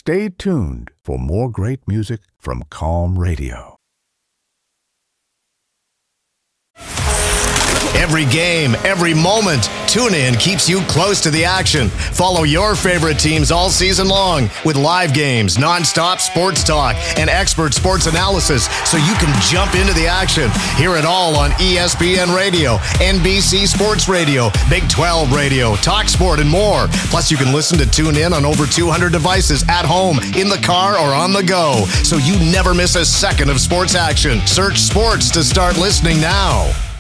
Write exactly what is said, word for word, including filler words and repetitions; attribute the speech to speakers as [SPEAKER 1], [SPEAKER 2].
[SPEAKER 1] Stay tuned for more great music from Calm Radio.
[SPEAKER 2] Every game, every moment, TuneIn keeps you close to the action. Follow your favorite teams all season long with live games, nonstop sports talk, and expert sports analysis so you can jump into the action. Hear it all on E S P N Radio, N B C Sports Radio, Big twelve Radio, TalkSport, and more. Plus, you can listen to TuneIn on over two hundred devices at home, in the car, or on the go, so you never miss a second of sports action. Search sports to start listening now.